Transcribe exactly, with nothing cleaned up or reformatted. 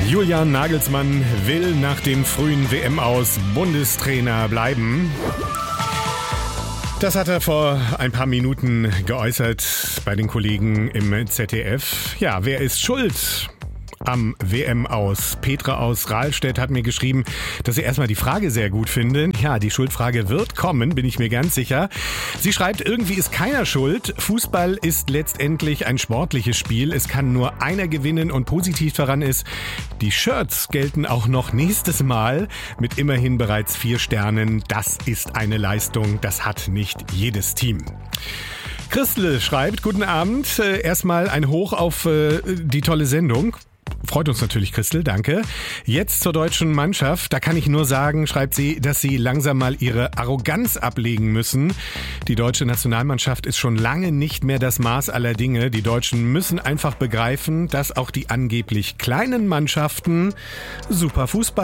Julian Nagelsmann will nach dem frühen W M-Aus Bundestrainer bleiben. Das hat er vor ein paar Minuten geäußert bei den Kollegen im Z D F. Ja, wer ist schuld am W M-Aus? Petra aus Rahlstedt hat mir geschrieben, dass sie erstmal die Frage sehr gut finden. Ja, die Schuldfrage wird kommen, bin ich mir ganz sicher. Sie schreibt, irgendwie ist keiner schuld. Fußball ist letztendlich ein sportliches Spiel. Es kann nur einer gewinnen und positiv daran ist, die Shirts gelten auch noch nächstes Mal mit immerhin bereits vier Sternen. Das ist eine Leistung, das hat nicht jedes Team. Christel schreibt, guten Abend. Erstmal ein Hoch auf äh, die tolle Sendung. Freut uns natürlich, Christel, danke. Jetzt zur deutschen Mannschaft. Da kann ich nur sagen, schreibt sie, dass sie langsam mal ihre Arroganz ablegen müssen. Die deutsche Nationalmannschaft ist schon lange nicht mehr das Maß aller Dinge. Die Deutschen müssen einfach begreifen, dass auch die angeblich kleinen Mannschaften super Fußball